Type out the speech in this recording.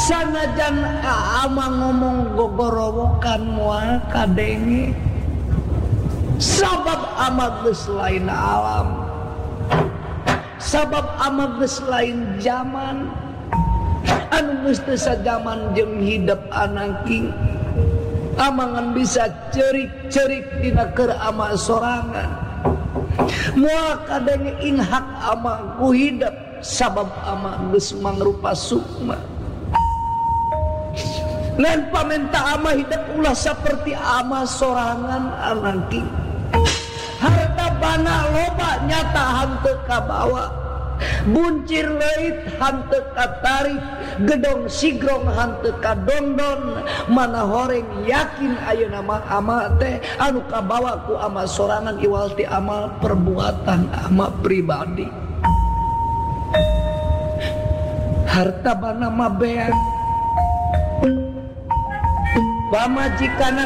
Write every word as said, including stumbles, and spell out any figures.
sanajan ama ngomong gogorowokan moal kadenge sabab ama geus lain alam, sabab ama geus lain zaman anu geus teu sajaman jeung hidup anangking. Amangan bisa cerik-cerik dina keur ama sorangan moal kadenge inhak ama ku hidup sabab ama geus mangrupa sukma. Lain pamenta ama hidup ulah seperti ama sorangan anangking. Harta bana loba nyata hanteu kabawa, buncir leuit hanteu katarik, gedong sigrong hanteu kadondon, mana horeng yakin ayeuna mah ama teh anu kabawa ku ama sorangan iwal ti amal perbuatan ama pribadi. Harta bana mah beak pamajikana